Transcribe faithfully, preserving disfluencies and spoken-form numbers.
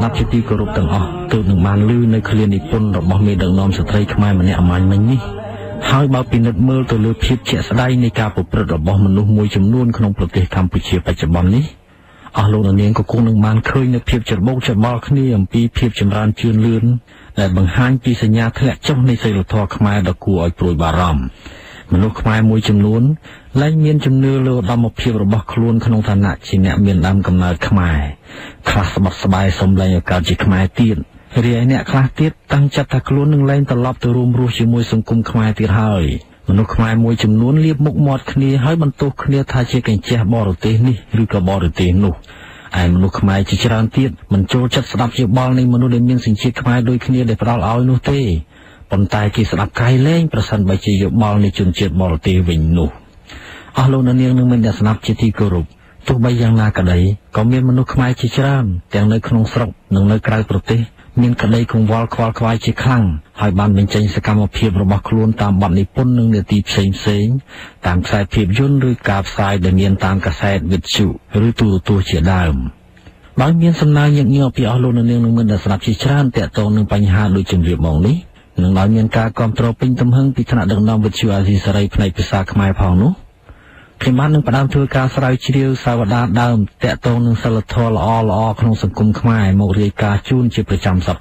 บជាទីគោរពទាំងអស់ទើបនឹងបានលឺនៅឃ្លានិពន្ធរបស់មេដឹកនាំស្ត្រីខ្មែរម្នាក់អាម៉ាញ់មិញនេះហើយបើពិនិត្យមើលទៅលើភាពជាក់ស្ដែងនៃការប្រព្រឹត្តរបស់មនុស្សមួយចំនួនក្នុងប្រទេសកម្ពុជាបច្ចុប្បន្ននេះអស់លោកនាងក៏គង់នឹងបានឃើញនៅភាពច្របូកច្របល់គ្នាអំពីភាពចម្រើនជឿនលឿនដែលបង្ហាញពីសញ្ញាធ្លាក់ចុះនៃសីលធម៌ខ្មែរដ៏គួរឲ្យព្រួយបារម្ភមនុស្សខ្មែរមួយចំនួនលែងមានជំនឿលើឧត្តមភាពរបស់ខ្លួនក្នុងឋានៈជាអ្នកមានដើមកំណើតខ្មែរខ្លះស្បត់ស្បាយសំលែងឲ្យកើតជាខ្មែរទៀតរីឯអ្នកខ្លះទៀតតាំងចិត្តថាខ្លួននឹងលែងត្រឡប់ទៅរួមរស់ជាមួយសង្គមខ្មែរទៀតហើយមនុស្សខ្មែរមួយចំនួនលៀបមុខមាត់គ្នាហើយបន្ទោសគ្នាថាជាកញ្ចេះបរទេសនេះឬក៏បរទេសនោះឯមនុស្សខ្មែរជាច្រើនទៀតមិនចូលចិត្តស្ដាប់យោបល់នៃមនុស្សដែលមានសញ្ជាតិខ្មែរដូចគ្នាដែលផ្ដាល់ឲ្យនោះទេប៉ុន្តែគេស្ដាប់កាយលែងប្រសិនបើជាយោបល់នៃជនជាតិបរទេសវិញនោះអស់លោកនាងនឹងមានអ្នកស្ដាប់ជាទីគោរពទោះបីយ៉ាងណាក្ដីក៏មានមនុស្សខ្មែរជាច្រើនទាំងនៅក្នុងស្រុកនិងនៅក្រៅប្រទេសមានក្តីកង្វល់ខ្វល់ខ្វាយជាខ្លាំងហើយបានបញ្ចេញសកម្មភាពរបស់ខ្លួនតាមបទនិពន្ធនិងនាទីផ្សេងផ្សេងតាមខ្សែភាពយន្តឬការផ្សាយដែលមានតាមកាសែតវិទ្យុឬទូរទស្សន៍ជាដើមបើមានសំណើញឹកញាប់ពីអស់លោកនាងនឹងមានអ្នកស្ដាប់ជាច្រើនទាក់ទងនឹងបញ្ហាដូចជំរាបមកនេះនឹងដោយមានការគាំទ្រពេញទំហឹងពីថ្នាក់ដឹកនាំវិទ្យុអាស៊ីសេរីផ្នែកភាសាខ្មែរផងនោះខ្ញុំបាននឹងផ្ដើមធ្វើការស្រាវជ្រាវសាវតាដើមតាក់ទងនឹងសិលធម៌ល្អៗក្នុងសង្គមខ្មែរមករាយការណ៍ជូនជាប្រចាំសប្តាហ៍